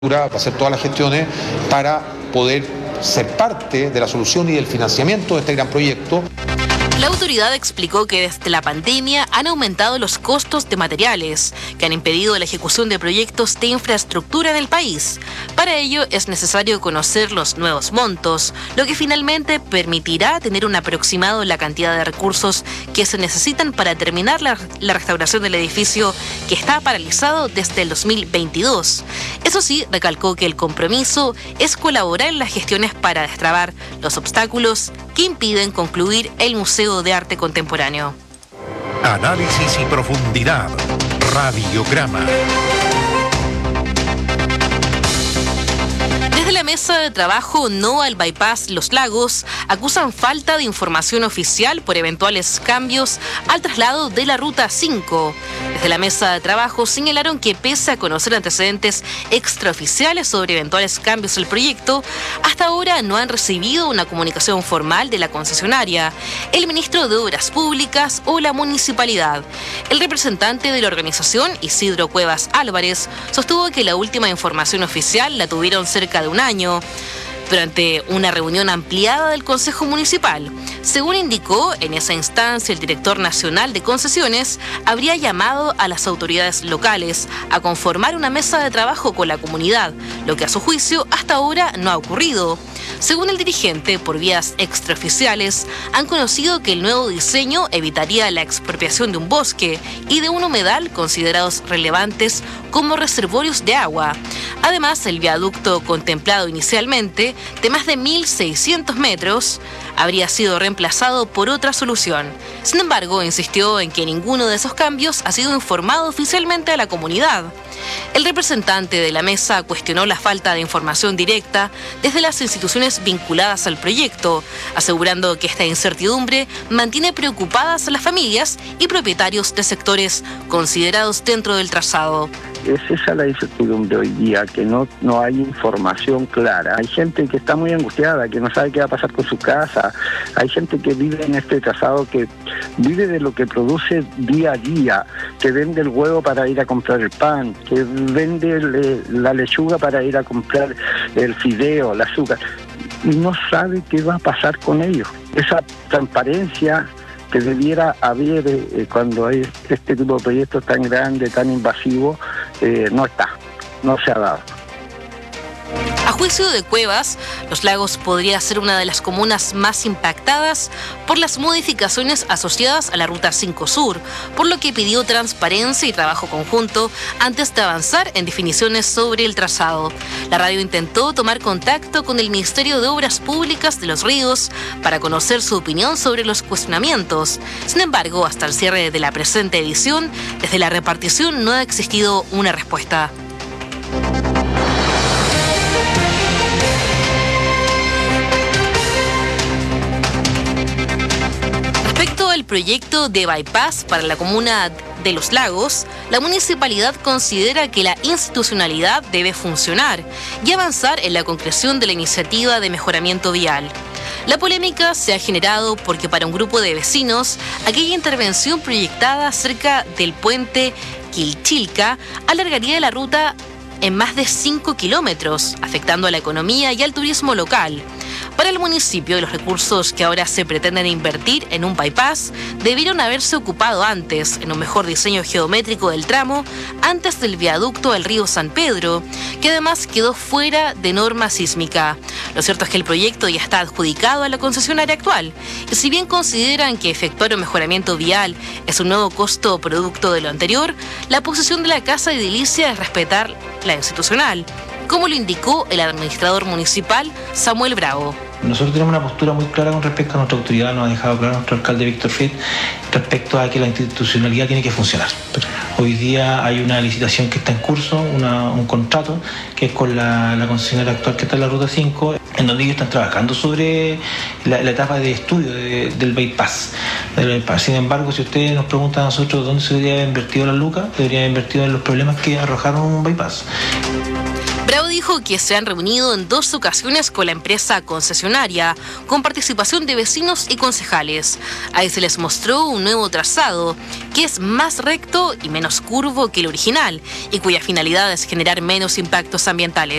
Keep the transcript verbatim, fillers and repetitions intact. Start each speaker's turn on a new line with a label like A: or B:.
A: para hacer todas las gestiones para poder ser parte de la solución y del financiamiento de este gran proyecto.
B: La autoridad explicó que desde la pandemia han aumentado los costos de materiales, que han impedido la ejecución de proyectos de infraestructura en el país. Para ello es necesario conocer los nuevos montos, lo que finalmente permitirá tener un aproximado de la cantidad de recursos que se necesitan para terminar la, la restauración del edificio que está paralizado desde el dos mil veintidós. Eso sí, recalcó que el compromiso es colaborar en las gestiones para destrabar los obstáculos que impiden concluir el Museo de Arte Contemporáneo.
C: Análisis y profundidad. Radiograma.
B: Desde la mesa de trabajo No al Bypass Los Lagos acusan falta de información oficial por eventuales cambios al traslado de la Ruta cinco. Desde la mesa de trabajo señalaron que pese a conocer antecedentes extraoficiales sobre eventuales cambios al proyecto, hasta ahora no han recibido una comunicación formal de la concesionaria, el ministro de Obras Públicas o la municipalidad. El representante de la organización, Isidro Cuevas Álvarez, sostuvo que la última información oficial la tuvieron cerca de un año, durante una reunión ampliada del Consejo Municipal. Según indicó, en esa instancia el director nacional de concesiones habría llamado a las autoridades locales a conformar una mesa de trabajo con la comunidad, lo que a su juicio hasta ahora no ha ocurrido. Según el dirigente, por vías extraoficiales, han conocido que el nuevo diseño evitaría la expropiación de un bosque y de un humedal considerados relevantes como reservorios de agua. Además, el viaducto contemplado inicialmente, de más de mil seiscientos metros, habría sido reemplazado por otra solución. Sin embargo, insistió en que ninguno de esos cambios ha sido informado oficialmente a la comunidad. El representante de la mesa cuestionó la falta de información directa desde las instituciones vinculadas al proyecto, asegurando que esta incertidumbre mantiene preocupadas a las familias y propietarios de sectores considerados dentro del trazado.
D: Es esa la incertidumbre hoy día, que no, no hay información clara. Hay gente que está muy angustiada, que no sabe qué va a pasar con su casa. Hay gente que vive en este trazado, que vive de lo que produce día a día, que vende el huevo para ir a comprar el pan, que vende le, la lechuga para ir a comprar el fideo, el azúcar, y no sabe qué va a pasar con ellos. Esa transparencia que debiera haber eh, cuando hay este tipo de proyectos tan grandes, tan invasivos, eh, no está, no se ha dado.
B: A juicio de Cuevas, Los Lagos podría ser una de las comunas más impactadas por las modificaciones asociadas a la Ruta cinco Sur, por lo que pidió transparencia y trabajo conjunto antes de avanzar en definiciones sobre el trazado. La radio intentó tomar contacto con el Ministerio de Obras Públicas de Los Ríos para conocer su opinión sobre los cuestionamientos. Sin embargo, hasta el cierre de la presente edición, desde la repartición no ha existido una respuesta. El proyecto de bypass para la comuna de Los Lagos, la municipalidad considera que la institucionalidad debe funcionar y avanzar en la concreción de la iniciativa de mejoramiento vial. La polémica se ha generado porque para un grupo de vecinos, aquella intervención proyectada cerca del puente Quilchilca alargaría la ruta en más de cinco kilómetros, afectando a la economía y al turismo local. Para el municipio, los recursos que ahora se pretenden invertir en un bypass debieron haberse ocupado antes en un mejor diseño geométrico del tramo antes del viaducto al río San Pedro, que además quedó fuera de norma sísmica. Lo cierto es que el proyecto ya está adjudicado a la concesionaria actual, y si bien consideran que efectuar un mejoramiento vial es un nuevo costo producto de lo anterior, la posición de la Casa Edilicia es respetar la institucional, como lo indicó el administrador municipal Samuel Bravo.
E: Nosotros tenemos una postura muy clara con respecto a nuestra autoridad, nos ha dejado claro nuestro alcalde Víctor Fried, respecto a que la institucionalidad tiene que funcionar. Hoy día hay una licitación que está en curso, una, un contrato, que es con la, la concesionaria actual que está en la Ruta cinco, en donde ellos están trabajando sobre la, la etapa de estudio de, del bypass, del bypass. Sin embargo, si ustedes nos preguntan a nosotros dónde se debería haber invertido la lucas, debería haber invertido en los problemas que arrojaron un bypass.
B: Bravo dijo que se han reunido en dos ocasiones con la empresa concesionaria, con participación de vecinos y concejales. Ahí se les mostró un nuevo trazado, que es más recto y menos curvo que el original, y cuya finalidad es generar menos impactos ambientales.